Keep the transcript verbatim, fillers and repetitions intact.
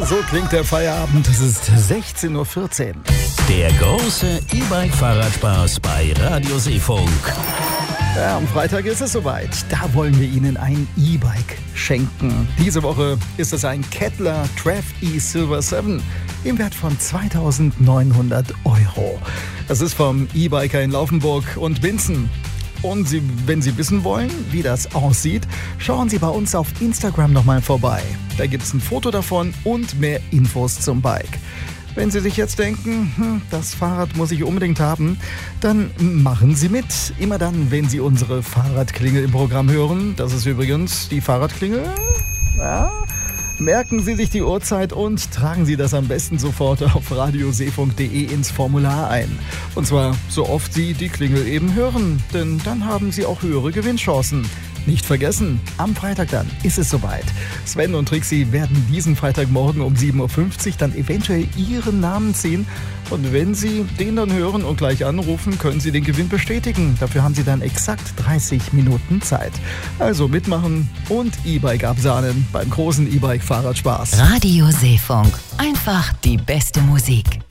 So klingt der Feierabend. Es ist sechzehn Uhr vierzehn. Der große E-Bike-Fahrradspaß bei Radio Seefunk. Ja, am Freitag ist es soweit. Da wollen wir Ihnen ein E-Bike schenken. Diese Woche ist es ein Kettler Trav E Silver sieben im Wert von zweitausendneunhundert Euro. Das ist vom E-Biker in Laufenburg und Winzen. Und Sie, wenn Sie wissen wollen, wie das aussieht, schauen Sie bei uns auf Instagram nochmal vorbei. Da gibt es ein Foto davon und mehr Infos zum Bike. Wenn Sie sich jetzt denken, hm, das Fahrrad muss ich unbedingt haben, dann machen Sie mit. Immer dann, wenn Sie unsere Fahrradklingel im Programm hören. Das ist übrigens die Fahrradklingel. Ja. Merken Sie sich die Uhrzeit und tragen Sie das am besten sofort auf radioseefunk punkt de ins Formular ein. Und zwar so oft Sie die Klingel eben hören, denn dann haben Sie auch höhere Gewinnchancen. Nicht vergessen, am Freitag dann ist es soweit. Sven und Trixie werden diesen Freitagmorgen um sieben Uhr fünfzig dann eventuell Ihren Namen ziehen. Und wenn Sie den dann hören und gleich anrufen, können Sie den Gewinn bestätigen. Dafür haben Sie dann exakt dreißig Minuten Zeit. Also mitmachen und E-Bike absahnen beim großen E-Bike-Fahrradspaß. Radio Seefunk. Einfach die beste Musik.